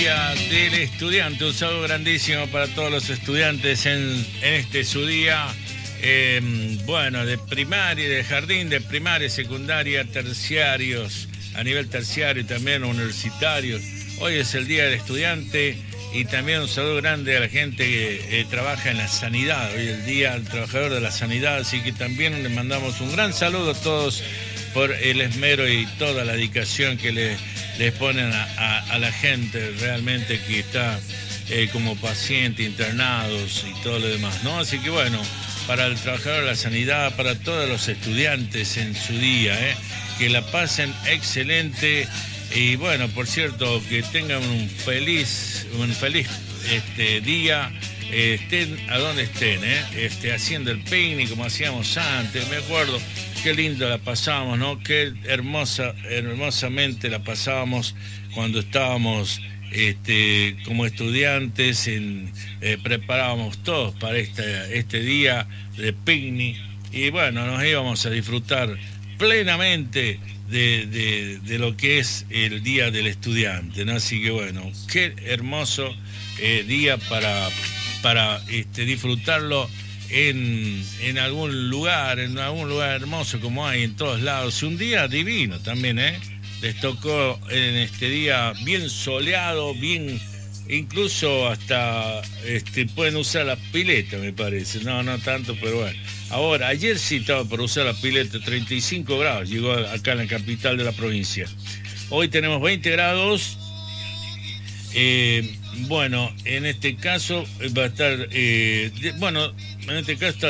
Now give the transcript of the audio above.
Día del estudiante, un saludo grandísimo para todos los estudiantes en este su día, bueno, de primaria, de jardín, de primaria, secundaria, terciarios, a nivel terciario y también universitarios. Hoy es el Día del Estudiante y también un saludo grande a la gente que trabaja en la sanidad. Hoy es el Día del Trabajador de la Sanidad, así que también les mandamos un gran saludo a todos por el esmero y toda la dedicación que les ponen a la gente realmente que está como paciente, internados y todo lo demás, ¿no? Así que bueno, para el trabajador de la sanidad, para todos los estudiantes en su día, que la pasen excelente y bueno, por cierto, que tengan un feliz día, estén a donde estén, haciendo el picnic como hacíamos antes, me acuerdo. Qué lindo la pasábamos, ¿no? Qué hermosamente la pasábamos cuando estábamos como estudiantes, preparábamos todos para este día de picnic y bueno, nos íbamos a disfrutar plenamente de lo que es el Día del Estudiante, ¿no? Así que bueno, qué hermoso día para disfrutarlo en algún lugar hermoso como hay en todos lados. Un día divino también, les tocó en este día bien soleado, bien, incluso hasta pueden usar la pileta, me parece. No tanto, pero bueno. Ahora, ayer sí estaba por usar la pileta, 35 grados, llegó acá en la capital de la provincia. Hoy tenemos 20 grados. Bueno, en este caso va a estar, en este caso está